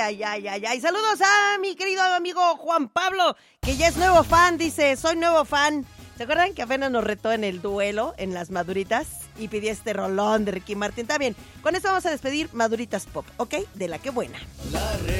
Ay. Saludos a mi querido amigo Juan Pablo, que ya es nuevo fan, dice, soy nuevo fan. ¿Se acuerdan que apenas nos retó en el duelo, en las Maduritas? Y pidió este rolón de Ricky Martin. Está bien, con esto vamos a despedir Maduritas Pop, ¿ok? De la que buena.